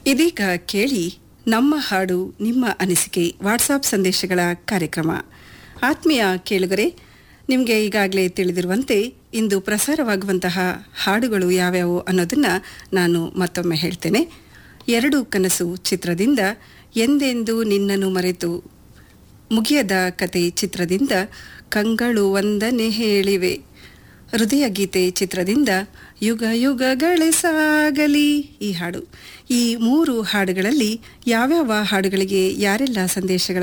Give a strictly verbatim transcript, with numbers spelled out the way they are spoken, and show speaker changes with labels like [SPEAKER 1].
[SPEAKER 1] ಇದೀಗ ಕೇಳಿ ನಮ್ಮ ಹಾಡು ನಿಮ್ಮ ಅನಿಸಿಕೆ ವಾಟ್ಸಾಪ್ ಸಂದೇಶಗಳ ಕಾರ್ಯಕ್ರಮ. ಆತ್ಮೀಯ ಕೇಳುಗರೆ, ನಿಮಗೆ ಈಗಾಗಲೇ ತಿಳಿದಿರುವಂತೆ ಇಂದು ಪ್ರಸಾರವಾಗುವಂತಹ ಹಾಡುಗಳು ಯಾವ್ಯಾವು ಅನ್ನೋದನ್ನು ನಾನು ಮತ್ತೊಮ್ಮೆ ಹೇಳ್ತೇನೆ. ಎರಡು ಕನಸು ಚಿತ್ರದಿಂದ ಎಂದೆಂದು ನಿನ್ನನ್ನು ಮರೆತು, ಮುಗಿಯದ ಕತೆ ಚಿತ್ರದಿಂದ ಕಂಗಳು ವಂದನೆ ಹೇಳಿವೆ, ಹೃದಯ ಗೀತೆ ಚಿತ್ರದಿಂದ ಯುಗ ಯುಗಗಳೇ ಸಾಗಲಿ ಈ ಹಾಡು. ಈ ಮೂರು ಹಾಡುಗಳಲ್ಲಿ ಯಾವ್ಯಾವ ಹಾಡುಗಳಿಗೆ ಯಾರೆಲ್ಲ ಸಂದೇಶಗಳ